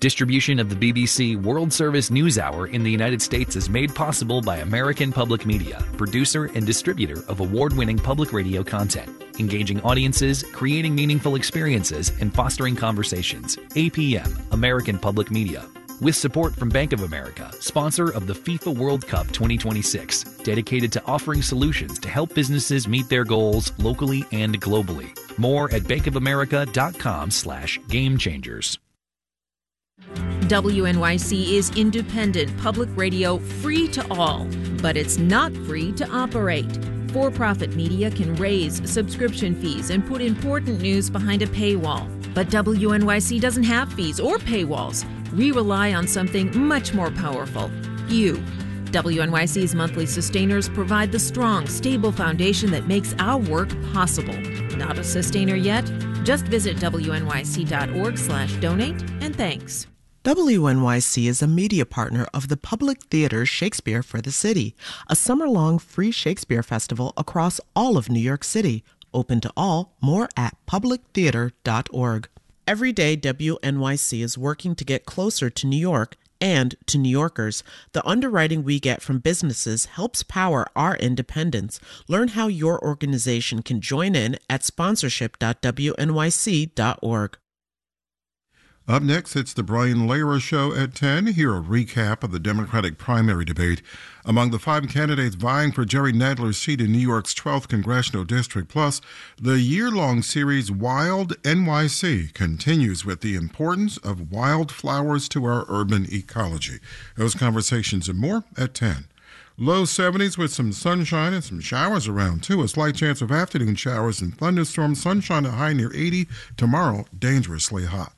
Distribution of the BBC World Service News Hour in the United States is made possible by American Public Media, producer and distributor of award-winning public radio content, engaging audiences, creating meaningful experiences, and fostering conversations. APM, American Public Media. With support from Bank of America, sponsor of the FIFA World Cup 2026, dedicated to offering solutions to help businesses meet their goals locally and globally. More at bankofamerica.com/gamechangers. WNYC is independent public radio, free to all, but it's not free to operate. For-profit media can raise subscription fees and put important news behind a paywall. But WNYC doesn't have fees or paywalls. We rely on something much more powerful, you. WNYC's monthly sustainers provide the strong, stable foundation that makes our work possible. Not a sustainer yet? Just visit WNYC.org/donate and thanks. WNYC is a media partner of the Public Theater Shakespeare for the City, a summer-long free Shakespeare festival across all of New York City. Open to all, more at publictheater.org. Every day, WNYC is working to get closer to New York and to New Yorkers. The underwriting we get from businesses helps power our independence. Learn how your organization can join in at sponsorship.wnyc.org. Up next, it's the Brian Lehrer Show at 10. Here, a recap of the Democratic primary debate. Among the 5 candidates vying for Jerry Nadler's seat in New York's 12th Congressional District, plus the year-long series Wild NYC continues with the importance of wildflowers to our urban ecology. Those conversations and more at 10. Low 70s with some sunshine and some showers around, too. A slight chance of afternoon showers and thunderstorms. Sunshine, a high near 80. Tomorrow, dangerously hot.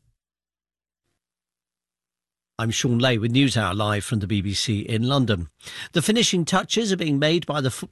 I'm Sean Lay with NewsHour live from the BBC in London. The finishing touches are being made by the